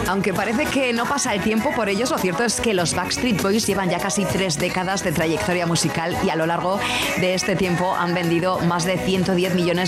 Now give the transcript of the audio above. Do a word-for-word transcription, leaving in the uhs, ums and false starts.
Aunque parece que no pasa el tiempo por ellos, lo cierto es que los Backstreet Boys llevan ya casi tres décadas de trayectoria musical y a lo largo de este tiempo han vendido más de ciento diez millones